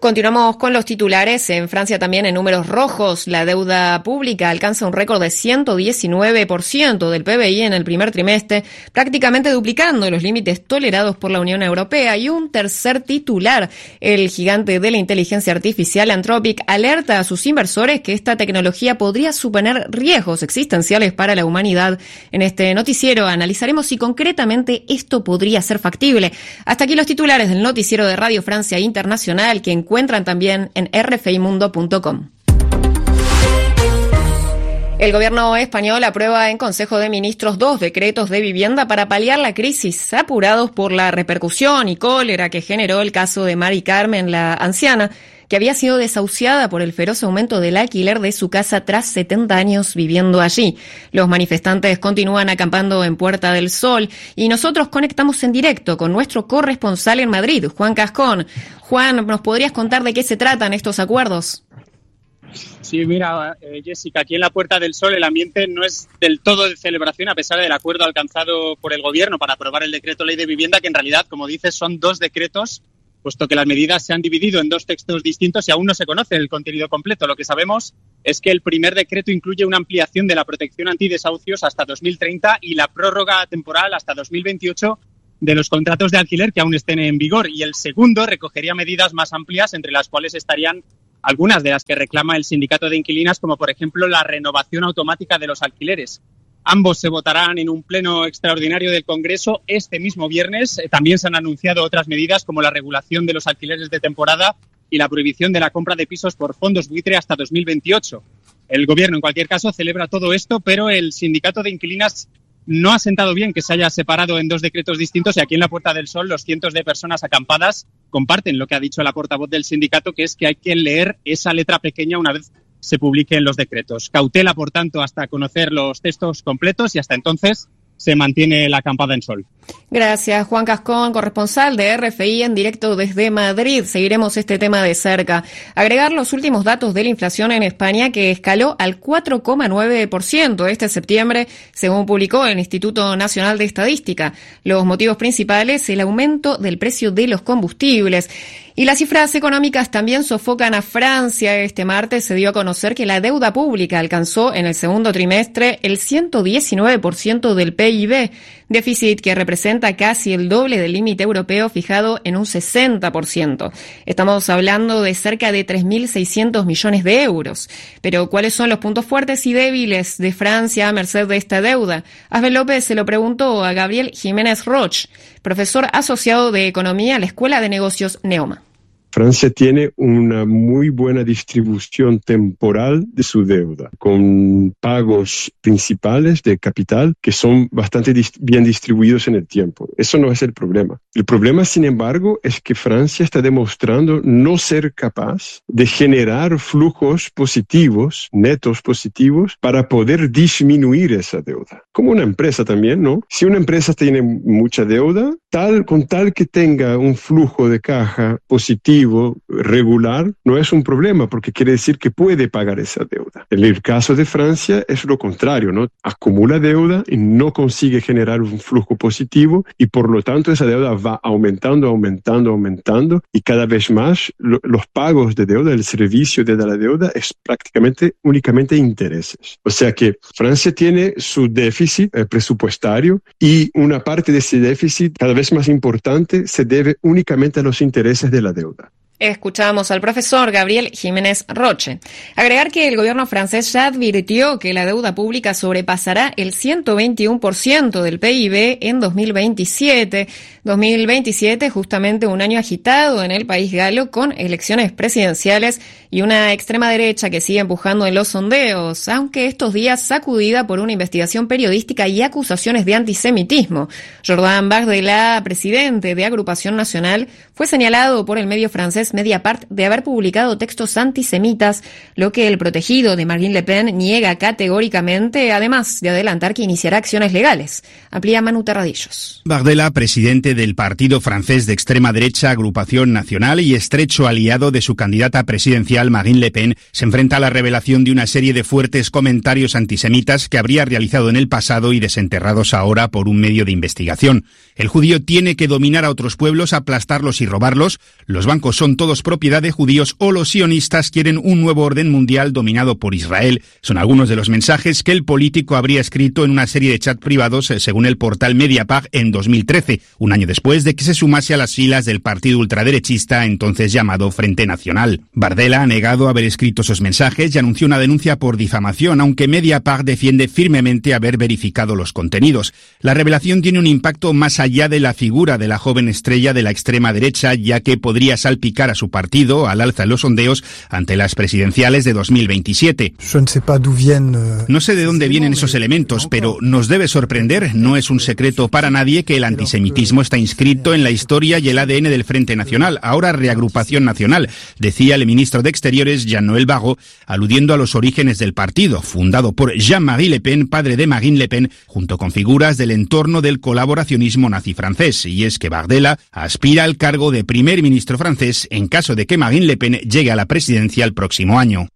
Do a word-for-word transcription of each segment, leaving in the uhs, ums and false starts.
Continuamos con los titulares. En Francia también en números rojos. La deuda pública alcanza un récord de ciento diecinueve por ciento del P B I en el primer trimestre, prácticamente duplicando los límites tolerados por la Unión Europea. Y un tercer titular. El gigante de la inteligencia artificial Anthropic alerta a sus inversores que esta tecnología podría suponer riesgos existenciales para la humanidad. En este noticiero analizaremos si concretamente esto podría ser factible. Hasta aquí los titulares del noticiero de Radio Francia Internacional, que encuentran también en r f i mundo punto com. El gobierno español aprueba en Consejo de Ministros dos decretos de vivienda para paliar la crisis, apurados por la repercusión y cólera que generó el caso de Mari Carmen, la anciana, que había sido desahuciada por el feroz aumento del alquiler de su casa tras setenta años viviendo allí. Los manifestantes continúan acampando en Puerta del Sol y nosotros conectamos en directo con nuestro corresponsal en Madrid, Juan Cascón. Juan, ¿nos podrías contar de qué se tratan estos acuerdos? Sí, mira, eh, Jessica, aquí en la Puerta del Sol el ambiente no es del todo de celebración a pesar del acuerdo alcanzado por el Gobierno para aprobar el decreto ley de vivienda, que en realidad, como dices, son dos decretos, puesto que las medidas se han dividido en dos textos distintos y aún no se conoce el contenido completo. Lo que sabemos es que el primer decreto incluye una ampliación de la protección antidesahucios hasta dos mil treinta y la prórroga temporal hasta dos mil veintiocho de los contratos de alquiler que aún estén en vigor. Y el segundo recogería medidas más amplias, entre las cuales estarían algunas de las que reclama el sindicato de inquilinas, como por ejemplo la renovación automática de los alquileres. Ambos se votarán en un pleno extraordinario del Congreso este mismo viernes. También se han anunciado otras medidas como la regulación de los alquileres de temporada y la prohibición de la compra de pisos por fondos buitre hasta dos mil veintiocho. El Gobierno, en cualquier caso, celebra todo esto, pero el sindicato de inquilinas no ha sentado bien que se haya separado en dos decretos distintos y aquí en la Puerta del Sol los cientos de personas acampadas comparten lo que ha dicho la portavoz del sindicato, que es que hay que leer esa letra pequeña una vez se publiquen los decretos. Cautela, por tanto, hasta conocer los textos completos y hasta entonces se mantiene la acampada en Sol. Gracias, Juan Cascón, corresponsal de R F I en directo desde Madrid. Seguiremos este tema de cerca. Agregar los últimos datos de la inflación en España, que escaló al cuatro coma nueve por ciento este septiembre, según publicó el Instituto Nacional de Estadística. Los motivos principales, el aumento del precio de los combustibles. Y las cifras económicas también sofocan a Francia. Este martes se dio a conocer que la deuda pública alcanzó en el segundo trimestre el ciento diecinueve por ciento del P I B, déficit que representa casi el doble del límite europeo fijado en un sesenta por ciento. Estamos hablando de cerca de tres mil seiscientos millones de euros. Pero ¿cuáles son los puntos fuertes y débiles de Francia a merced de esta deuda? Asbel López se lo preguntó a Gabriel Jiménez Roch, profesor asociado de Economía a la Escuela de Negocios Neoma. Francia tiene una muy buena distribución temporal de su deuda, con pagos principales de capital que son bastante dist- bien distribuidos en el tiempo. Eso no es el problema. El problema, sin embargo, es que Francia está demostrando no ser capaz de generar flujos positivos, netos positivos, para poder disminuir esa deuda. Como una empresa también, ¿no? Si una empresa tiene mucha deuda, tal, con tal que tenga un flujo de caja positivo, regular, no es un problema porque quiere decir que puede pagar esa deuda. En el caso de Francia es lo contrario, ¿no? Acumula deuda y no consigue generar un flujo positivo y por lo tanto esa deuda va aumentando, aumentando, aumentando y cada vez más lo, los pagos de deuda, el servicio de la deuda es prácticamente únicamente intereses. O sea que Francia tiene su déficit eh, presupuestario y una parte de ese déficit cada vez más importante se debe únicamente a los intereses de la deuda. Escuchamos al profesor Gabriel Jiménez Roche. Agregar que el gobierno francés ya advirtió que la deuda pública sobrepasará el ciento veintiuno por ciento del P I B en dos mil veintisiete. dos mil veintisiete, justamente un año agitado en el país galo con elecciones presidenciales y una extrema derecha que sigue empujando en los sondeos, aunque estos días sacudida por una investigación periodística y acusaciones de antisemitismo. Jordan Bardella, presidente de Agrupación Nacional, fue señalado por el medio francés Mediapart de haber publicado textos antisemitas, lo que el protegido de Marine Le Pen niega categóricamente, además de adelantar que iniciará acciones legales. Amplía Manu Terradillos. Bardella, presidente del partido francés de extrema derecha Agrupación Nacional y estrecho aliado de su candidata presidencial Marine Le Pen, se enfrenta a la revelación de una serie de fuertes comentarios antisemitas que habría realizado en el pasado y desenterrados ahora por un medio de investigación. El judío tiene que dominar a otros pueblos, aplastarlos y robarlos. Los bancos son todos propiedad de judíos o los sionistas quieren un nuevo orden mundial dominado por Israel. Son algunos de los mensajes que el político habría escrito en una serie de chats privados, según el portal Mediapart, en dos mil trece, un año después de que se sumase a las filas del partido ultraderechista entonces llamado Frente Nacional. Bardella ha negado haber escrito esos mensajes y anunció una denuncia por difamación, aunque Mediapart defiende firmemente haber verificado los contenidos. La revelación tiene un impacto más allá de la figura de la joven estrella de la extrema derecha, ya que podría salpicar a su partido al alza en los sondeos ante las presidenciales de dos mil veintisiete. No sé de dónde vienen esos elementos, pero nos debe sorprender, no es un secreto para nadie que el antisemitismo está inscrito en la historia y el A D N del Frente Nacional, ahora Reagrupación Nacional, decía el ministro de Exteriores Jean-Noël Barrot, aludiendo a los orígenes del partido, fundado por Jean-Marie Le Pen, padre de Marine Le Pen, junto con figuras del entorno del colaboracionismo nazi francés. Y es que Bardella aspira al cargo de primer ministro francés en caso de que Marine Le Pen llegue a la presidencia el próximo año.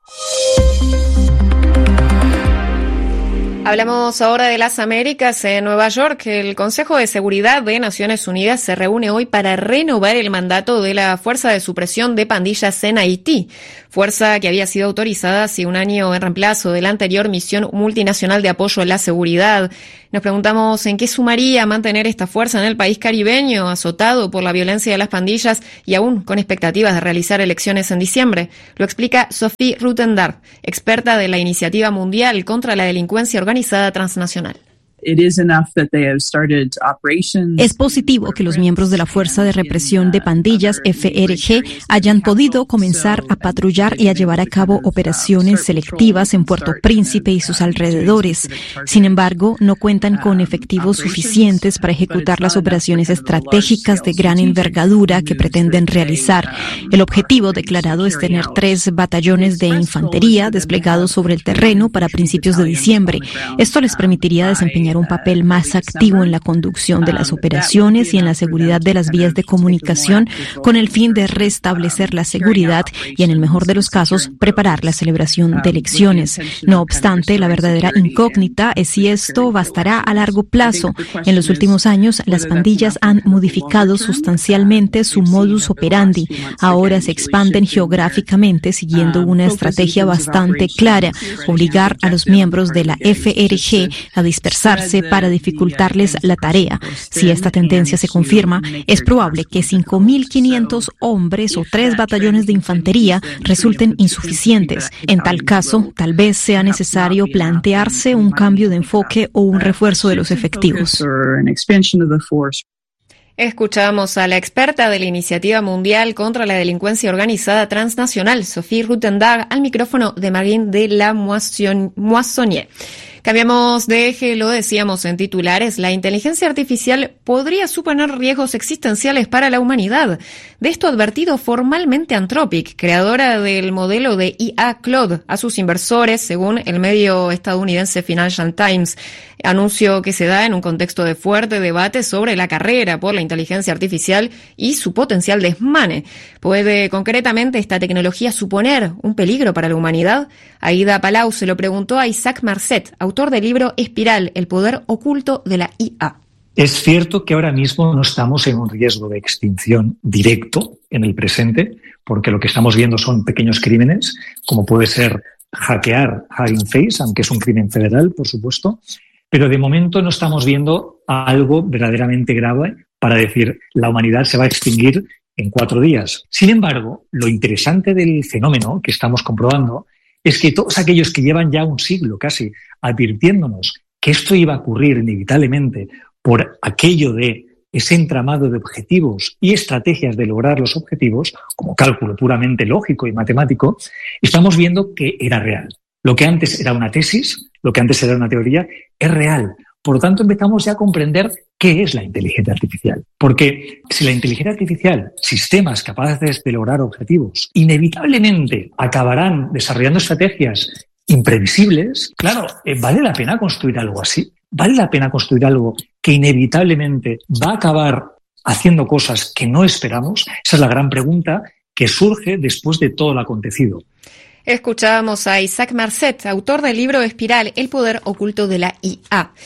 Hablamos ahora de las Américas. En Nueva York, el Consejo de Seguridad de Naciones Unidas se reúne hoy para renovar el mandato de la Fuerza de Supresión de Pandillas en Haití, fuerza que había sido autorizada hace un año en reemplazo de la anterior misión multinacional de apoyo a la seguridad. Nos preguntamos en qué sumaría mantener esta fuerza en el país caribeño, azotado por la violencia de las pandillas y aún con expectativas de realizar elecciones en diciembre. Lo explica Sophie Rutendar, experta de la Iniciativa Mundial contra la Delincuencia Organizada Transnacional. Es positivo que los miembros de la Fuerza de Represión de Pandillas, F R G, hayan podido comenzar a patrullar y a llevar a cabo operaciones selectivas en Puerto Príncipe y sus alrededores. Sin embargo, no cuentan con efectivos suficientes para ejecutar las operaciones estratégicas de gran envergadura que pretenden realizar. El objetivo declarado es tener tres batallones de infantería desplegados sobre el terreno para principios de diciembre. Esto les permitiría desempeñar un papel más activo en la conducción de las operaciones y en la seguridad de las vías de comunicación, con el fin de restablecer la seguridad y, en el mejor de los casos, preparar la celebración de elecciones. No obstante, la verdadera incógnita es si esto bastará a largo plazo. En los últimos años, las pandillas han modificado sustancialmente su modus operandi. Ahora se expanden geográficamente siguiendo una estrategia bastante clara: obligar a los miembros de la F R G a dispersarse para dificultarles la tarea. Si esta tendencia se confirma, es probable que cinco mil quinientos hombres o tres batallones de infantería resulten insuficientes. En tal caso, tal vez sea necesario plantearse un cambio de enfoque o un refuerzo de los efectivos. Escuchamos a la experta de la Iniciativa Mundial contra la Delincuencia Organizada Transnacional, Sophie Rutendar, al micrófono de Marine de la Moissonnier. Cambiamos de eje, lo decíamos en titulares, la inteligencia artificial podría suponer riesgos existenciales para la humanidad. De esto ha advertido formalmente Anthropic, creadora del modelo de I A Claude, a sus inversores, según el medio estadounidense Financial Times. Anuncio que se da en un contexto de fuerte debate sobre la carrera por la inteligencia artificial y su potencial desmane. ¿Puede concretamente esta tecnología suponer un peligro para la humanidad? Aida Palau se lo preguntó a Isaac Marcet, autor del libro Espiral, el poder oculto de la I A. Es cierto que ahora mismo no estamos en un riesgo de extinción directo en el presente, porque lo que estamos viendo son pequeños crímenes, como puede ser hackear Hugging Face, aunque es un crimen federal, por supuesto, pero de momento no estamos viendo algo verdaderamente grave para decir la humanidad se va a extinguir en cuatro días. Sin embargo, lo interesante del fenómeno que estamos comprobando es que todos aquellos que llevan ya un siglo casi advirtiéndonos que esto iba a ocurrir inevitablemente por aquello de ese entramado de objetivos y estrategias de lograr los objetivos, como cálculo puramente lógico y matemático, estamos viendo que era real. Lo que antes era una tesis, lo que antes era una teoría, es real. Por lo tanto, empezamos ya a comprender qué es la inteligencia artificial. Porque si la inteligencia artificial, sistemas capaces de lograr objetivos, inevitablemente acabarán desarrollando estrategias imprevisibles, claro, ¿vale la pena construir algo así? ¿Vale la pena construir algo que inevitablemente va a acabar haciendo cosas que no esperamos? Esa es la gran pregunta que surge después de todo lo acontecido. Escuchábamos a Isaac Marcet, autor del libro Espiral, el poder oculto de la I A.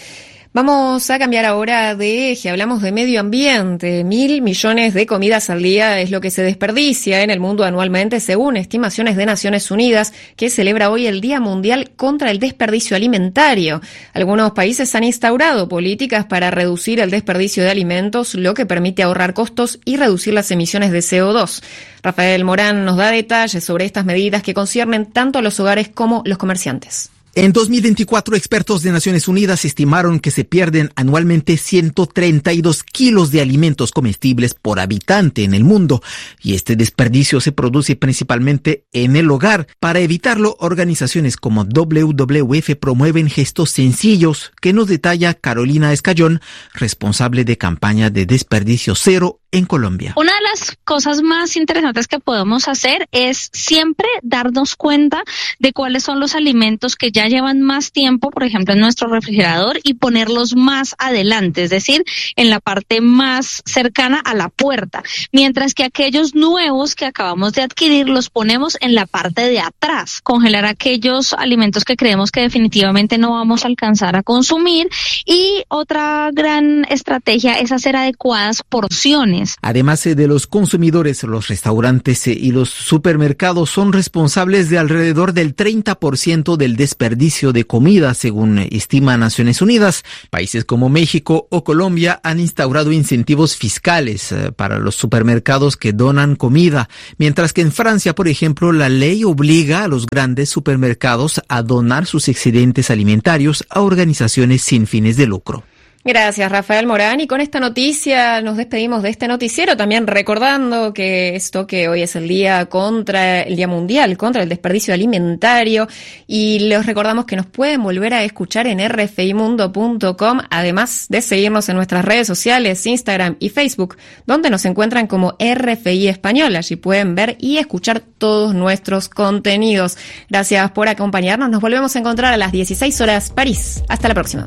Vamos a cambiar ahora de eje, hablamos de medio ambiente. Mil millones de comidas al día es lo que se desperdicia en el mundo anualmente, según estimaciones de Naciones Unidas, que celebra hoy el Día Mundial contra el Desperdicio Alimentario. Algunos países han instaurado políticas para reducir el desperdicio de alimentos, lo que permite ahorrar costos y reducir las emisiones de C O dos. Rafael Morán nos da detalles sobre estas medidas que conciernen tanto a los hogares como los comerciantes. En dos mil veinticuatro, expertos de Naciones Unidas estimaron que se pierden anualmente ciento treinta y dos kilos de alimentos comestibles por habitante en el mundo, y este desperdicio se produce principalmente en el hogar. Para evitarlo, organizaciones como W W F promueven gestos sencillos que nos detalla Carolina Escayón, responsable de campaña de desperdicio cero en Colombia. Una de las cosas más interesantes que podemos hacer es siempre darnos cuenta de cuáles son los alimentos que ya llevan más tiempo, por ejemplo, en nuestro refrigerador, y ponerlos más adelante, es decir, en la parte más cercana a la puerta, mientras que aquellos nuevos que acabamos de adquirir los ponemos en la parte de atrás. Congelar aquellos alimentos que creemos que definitivamente no vamos a alcanzar a consumir, y otra gran estrategia es hacer adecuadas porciones. Además de los consumidores, los restaurantes y los supermercados son responsables de alrededor del treinta por ciento del desperdicio de comida, según estima Naciones Unidas. Países como México o Colombia han instaurado incentivos fiscales para los supermercados que donan comida, mientras que en Francia, por ejemplo, la ley obliga a los grandes supermercados a donar sus excedentes alimentarios a organizaciones sin fines de lucro. Gracias, Rafael Morán. Y con esta noticia nos despedimos de este noticiero, también recordando que esto que hoy es el día contra el Día Mundial contra el Desperdicio Alimentario, y les recordamos que nos pueden volver a escuchar en r f i mundo punto com, además de seguirnos en nuestras redes sociales, Instagram y Facebook, donde nos encuentran como R F I Español. Allí pueden ver y escuchar todos nuestros contenidos. Gracias por acompañarnos. Nos volvemos a encontrar a las dieciséis horas París. Hasta la próxima.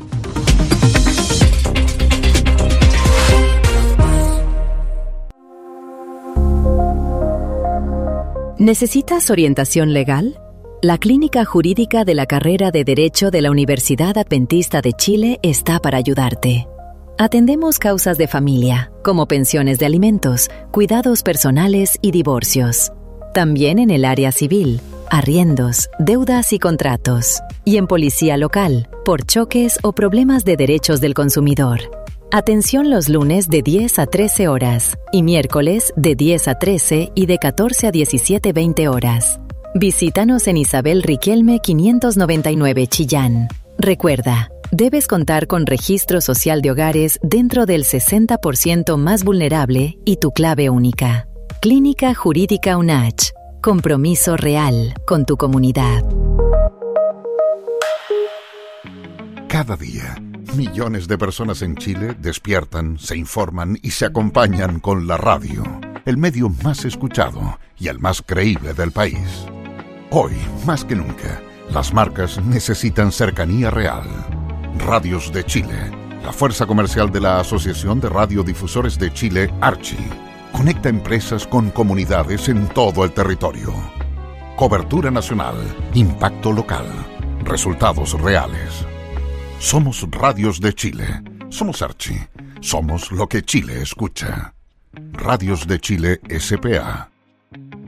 ¿Necesitas orientación legal? La Clínica Jurídica de la Carrera de Derecho de la Universidad Adventista de Chile está para ayudarte. Atendemos causas de familia, como pensiones de alimentos, cuidados personales y divorcios. También en el área civil, arriendos, deudas y contratos. Y en policía local, por choques o problemas de derechos del consumidor. Atención los lunes de diez a trece horas y miércoles de diez a trece y de catorce a diecisiete veinte horas. Visítanos en Isabel Riquelme quinientos noventa y nueve Chillán. Recuerda, debes contar con registro social de hogares dentro del sesenta por ciento más vulnerable y tu clave única. Clínica Jurídica UNACH. Compromiso real con tu comunidad. Cada día, millones de personas en Chile despiertan, se informan y se acompañan con la radio, el medio más escuchado y el más creíble del país. Hoy, más que nunca, las marcas necesitan cercanía real. Radios de Chile, la fuerza comercial de la Asociación de Radiodifusores de Chile, Archi, conecta empresas con comunidades en todo el territorio. Cobertura nacional, impacto local, resultados reales. Somos Radios de Chile, somos Archi, somos lo que Chile escucha. Radios de Chile S P A